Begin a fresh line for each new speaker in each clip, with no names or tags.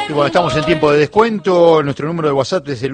Y bueno, estamos en tiempo de descuento. Nuestro número de WhatsApp es el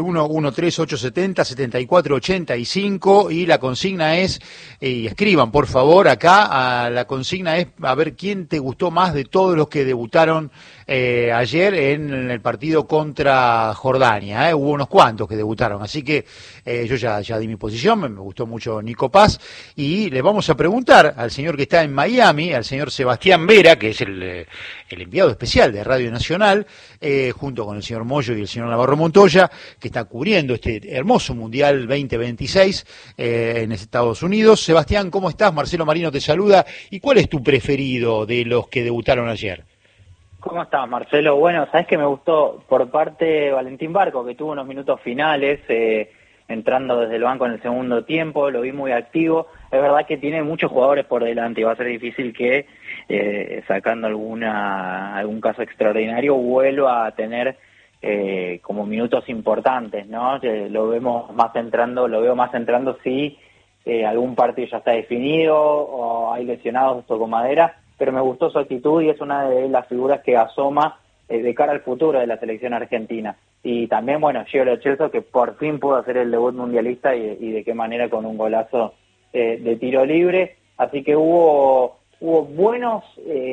113-870-7485 y la consigna es, y escriban por favor acá, la consigna es a ver quién te gustó más de todos los que debutaron ayer en el partido contra Jordania. Hubo unos cuantos que debutaron, así que yo ya di mi posición, me gustó mucho Nico Paz, y le vamos a preguntar al señor que está en Miami, al señor Sebastián Vera, que es el enviado especial de Radio Nacional, junto con el señor Moyo y el señor Navarro Montoya, que está cubriendo este hermoso Mundial 2026 en Estados Unidos. Sebastián, ¿cómo estás? Marcelo Marino te saluda. ¿Y cuál es tu preferido de los que debutaron ayer?
¿Cómo estás, Marcelo? Bueno, sabes que me gustó por parte de Valentín Barco, que tuvo unos minutos finales, entrando desde el banco en el segundo tiempo, lo vi muy activo. Es verdad que tiene muchos jugadores por delante y va a ser difícil que, sacando algún caso extraordinario, vuelva a tener como minutos importantes, ¿no? Lo veo más entrando si algún partido ya está definido o hay lesionados, tocó madera, pero me gustó su actitud y es una de las figuras que asoma de cara al futuro de la selección argentina. Y también, bueno, Gio Lo Celso, que por fin pudo hacer el debut mundialista y de qué manera, con un golazo de tiro libre. Así que hubo buenos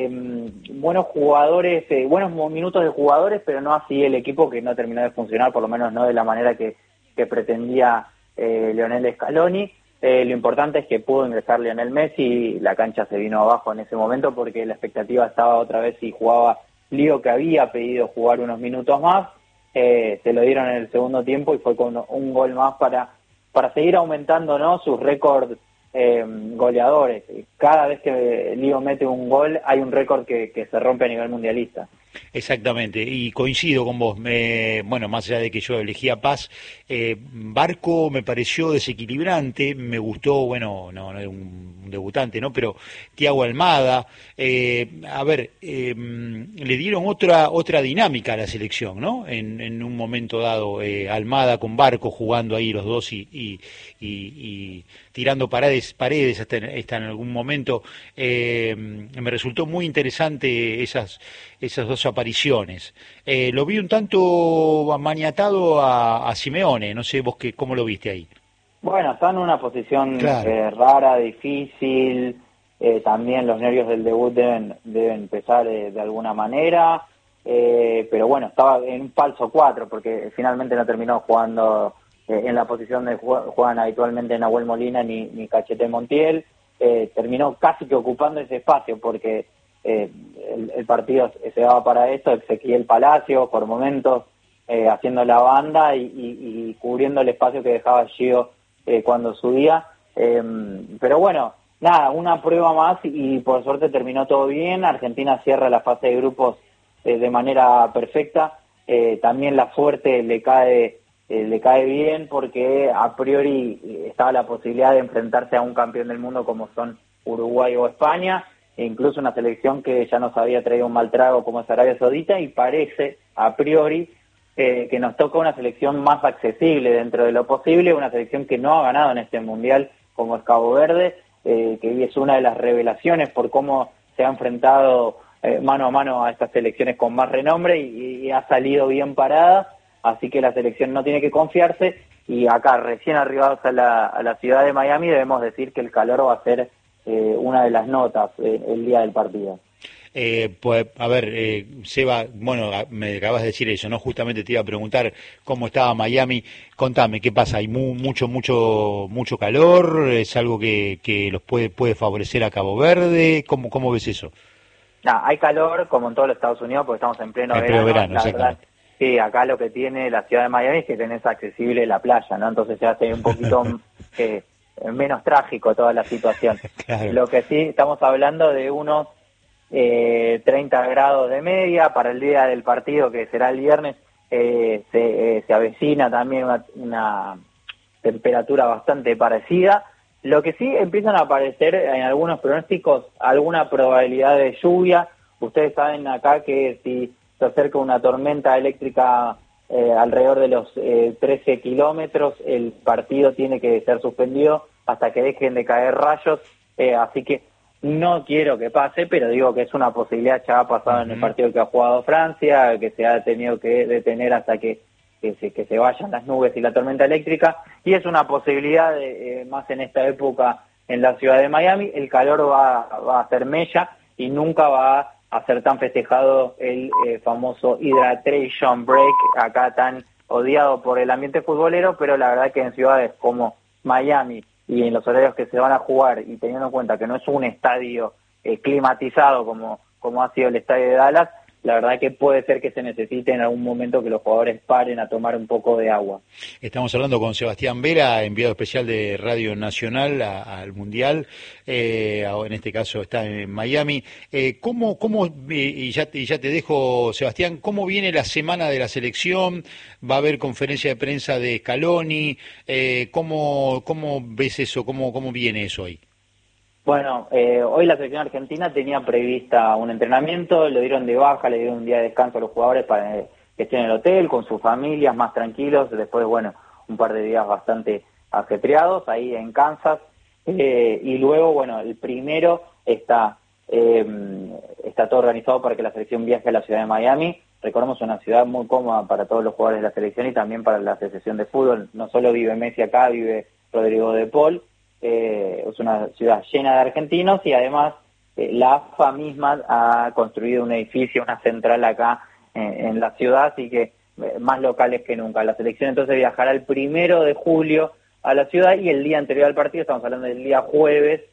jugadores, buenos minutos de jugadores, pero no así el equipo, que no terminó de funcionar, por lo menos no de la manera que pretendía Lionel Scaloni. Lo importante es que pudo ingresar Lionel Messi, la cancha se vino abajo en ese momento porque la expectativa estaba otra vez si jugaba Lío, que había pedido jugar unos minutos más. Se lo dieron en el segundo tiempo y fue con un gol más para seguir aumentando, ¿no?, sus récords goleadores. Cada vez que Lío mete un gol hay un récord que se rompe a nivel mundialista.
Exactamente, y coincido con vos. Bueno, más allá de que yo elegía Paz, Barco me pareció desequilibrante, me gustó, bueno, no es un debutante, ¿no? Pero Thiago Almada, le dieron otra dinámica a la selección, ¿no? En un momento dado, Almada con Barco jugando ahí los dos y tirando paredes hasta en algún momento. Me resultó muy interesante esas dos apariciones. Lo vi un tanto maniatado a Simeone, no sé vos cómo lo viste ahí.
Bueno, está en una posición
claro,
rara, difícil, también los nervios del debut deben pesar de alguna manera, pero bueno, estaba en un falso 4 porque finalmente no terminó jugando en la posición de juegan habitualmente Nahuel Molina ni Cachete Montiel. Terminó casi que ocupando ese espacio porque el partido se daba para esto. Ezequiel Palacio por momentos haciendo la banda y cubriendo el espacio que dejaba Gio cuando subía, pero bueno, nada, una prueba más y por suerte terminó todo bien. Argentina cierra la fase de grupos de manera perfecta. También la suerte le cae bien porque a priori estaba la posibilidad de enfrentarse a un campeón del mundo como son Uruguay o España, e incluso una selección que ya nos había traído un mal trago como es Arabia Saudita, y parece a priori que nos toca una selección más accesible dentro de lo posible, una selección que no ha ganado en este mundial como es Cabo Verde, que es una de las revelaciones por cómo se ha enfrentado mano a mano a estas selecciones con más renombre y ha salido bien parada. Así que la selección no tiene que confiarse, y acá recién arribados a la ciudad de Miami debemos decir que el calor va a ser una de las notas el día del partido.
Pues, a ver, Seba, bueno, me acabas de decir eso, ¿no? Justamente te iba a preguntar cómo estaba Miami. Contame, ¿qué pasa? ¿Hay mucho calor? ¿Es algo que los puede favorecer a Cabo Verde? ¿Cómo ves eso?
Hay calor, como en todos los Estados Unidos, porque estamos en pleno verano. La verdad, sí, acá lo que tiene la ciudad de Miami es que tenés accesible la playa, ¿no? Entonces se hace un poquito menos trágico toda la situación. Claro. Lo que sí, estamos hablando de unos 30 grados de media para el día del partido, que será el viernes. Se avecina también una temperatura bastante parecida. Lo que sí empiezan a aparecer en algunos pronósticos alguna probabilidad de lluvia. Ustedes saben acá que si se acerca una tormenta eléctrica alrededor de los 13 kilómetros, el partido tiene que ser suspendido hasta que dejen de caer rayos. Así que No quiero que pase, pero digo que es una posibilidad. Ya ha pasado en el partido que ha jugado Francia, que se ha tenido que detener hasta que se vayan las nubes y la tormenta eléctrica, y es una posibilidad más en esta época en la ciudad de Miami. El calor va a ser mella y nunca va a ser tan festejado el famoso Hydration Break, acá tan odiado por el ambiente futbolero, pero la verdad que en ciudades como Miami y en los horarios que se van a jugar, y teniendo en cuenta que no es un estadio climatizado como ha sido el estadio de Dallas, la verdad que puede ser que se necesite en algún momento que los jugadores paren a tomar un poco de agua. Estamos hablando con Sebastián Vera, enviado especial de Radio Nacional al Mundial, en este caso está en Miami. ¿Cómo y ya te dejo, Sebastián, cómo viene la semana de la selección? ¿Va a haber conferencia de prensa de Scaloni? ¿Cómo ves eso? ¿Cómo viene eso hoy? Bueno, hoy la selección argentina tenía prevista un entrenamiento, lo dieron de baja, le dieron un día de descanso a los jugadores para que estén en el hotel, con sus familias, más tranquilos. Después, bueno, un par de días bastante ajetreados ahí en Kansas. Y luego, bueno, el primero está todo organizado para que la selección viaje a la ciudad de Miami. Recordemos, una ciudad muy cómoda para todos los jugadores de la selección y también para la Asociación de Fútbol. No solo vive Messi acá, vive Rodrigo de Paul. Es una ciudad llena de argentinos y además la AFA misma ha construido un edificio, una central acá en la ciudad, así que más locales que nunca. La selección entonces viajará el 1 de julio a la ciudad y el día anterior al partido, estamos hablando del día jueves,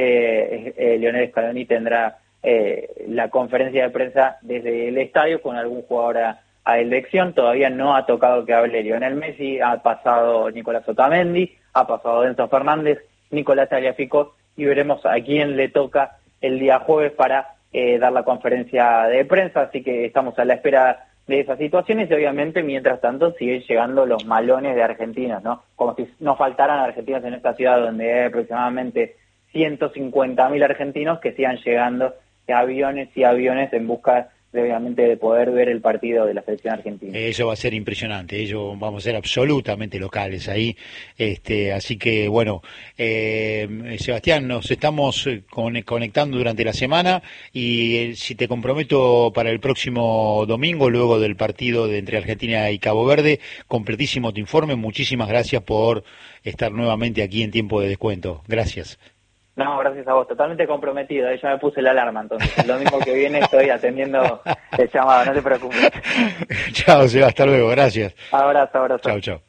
Lionel Scaloni tendrá la conferencia de prensa desde el estadio con algún jugador a elección. Todavía no ha tocado que hable Lionel Messi, ha pasado Nicolás Otamendi, ha pasado Enzo Fernández, Nicolás Tagliafico, y veremos a quién le toca el día jueves para dar la conferencia de prensa, así que estamos a la espera de esas situaciones y obviamente mientras tanto siguen llegando los malones de argentinos, ¿no? Como si no faltaran argentinos en esta ciudad donde hay aproximadamente 150.000 argentinos que sigan llegando aviones y aviones en busca obviamente de poder ver el partido de la selección argentina. Eso va a ser impresionante, ellos vamos a ser absolutamente locales ahí, así que bueno, Sebastián, nos estamos conectando durante la semana y si te comprometo para el próximo domingo, luego del partido entre Argentina y Cabo Verde, completísimo tu informe. Muchísimas gracias por estar nuevamente aquí en Tiempo de Descuento. Gracias. No, gracias a vos, totalmente comprometido, ya me puse la alarma, entonces el domingo que viene estoy atendiendo el llamado, no te preocupes. Chao, Seba, hasta luego, gracias. Abrazo. Chao.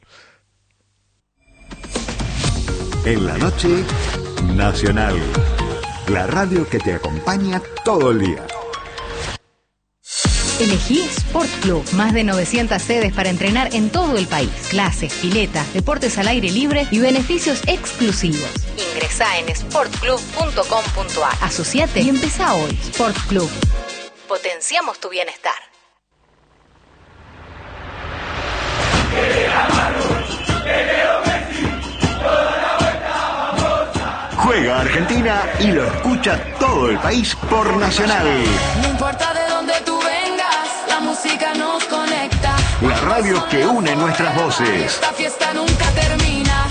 En la noche, Nacional, la radio que te acompaña todo el día.
Elegí Sport Club, más de 900 sedes para entrenar en todo el país. Clases, piletas, deportes al aire libre y beneficios exclusivos. Ingresá en sportclub.com.ar. Asociate y empezá hoy. Sport Club. Potenciamos tu bienestar.
Juega Argentina y lo escucha todo el país por Nacional.
No importa de dónde tú vengas, la música nos conecta.
La radio que une nuestras voces.
Esta fiesta nunca termina.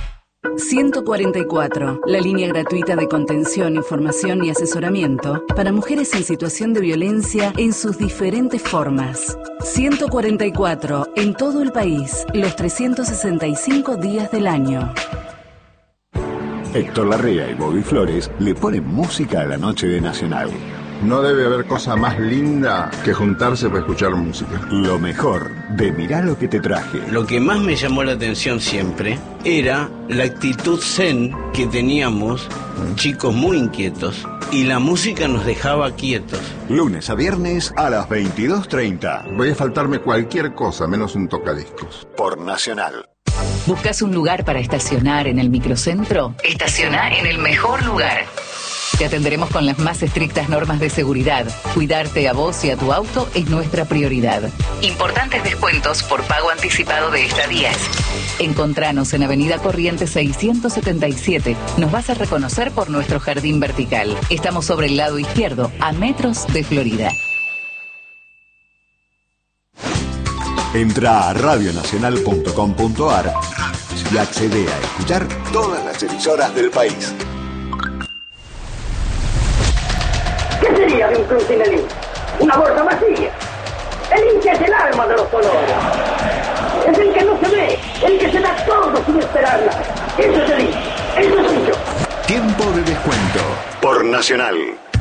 144, la línea gratuita de contención, información y asesoramiento para mujeres en situación de violencia en sus diferentes formas. 144, en todo el país, los 365 días del año.
Héctor Larrea y Bobby Flores le ponen música a la noche de Nacional.
No debe haber cosa más linda que juntarse para escuchar música.
Lo mejor de Mirá lo que te traje.
Lo que más me llamó la atención siempre era la actitud zen que teníamos, chicos muy inquietos, y la música nos dejaba quietos.
Lunes a viernes a las 22:30.
Voy a faltarme cualquier cosa menos un tocadiscos.
Por Nacional.
¿Buscas un lugar para estacionar en el microcentro? Estaciona en el mejor lugar. Te atenderemos con las más estrictas normas de seguridad. Cuidarte a vos y a tu auto es nuestra prioridad. Importantes descuentos por pago anticipado de estadías. Encontranos en Avenida Corrientes 677. Nos vas a reconocer por nuestro jardín vertical. Estamos sobre el lado izquierdo, a metros de Florida.
Entra a radionacional.com.ar y accede a escuchar todas las emisoras del país.
de un club sin el hincha. Una bolsa vacía. El hincha es el alma de los colores. Es el que no se ve, el que se da todo sin esperar nada. Eso es el hincha. Eso soy yo.
Tiempo de descuento por Nacional.